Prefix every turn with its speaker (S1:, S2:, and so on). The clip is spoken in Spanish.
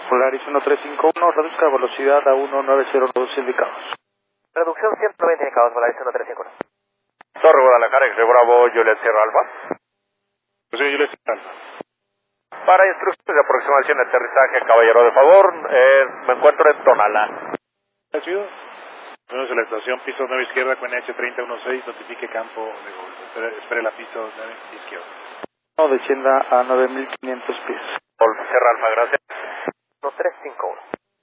S1: Polaris 1351, reduzca velocidad a 1909 indicados.
S2: Reducción 190 indicados, Polaris 1351.
S3: Torre Guadalajara, X Bravo, Juliet Sierra Alfa.
S4: Sí, Juliet Sierra Alfa.
S3: Para instrucciones de aproximación y aterrizaje, caballero de favor, me encuentro en Tonalá.
S4: Menos de la estación, piso 9 izquierda, con NH3016, notifique campo, espere la piso 9 izquierda.
S1: No, descienda a 9500 pies.
S3: Sierra Alfa, gracias.
S2: 1351.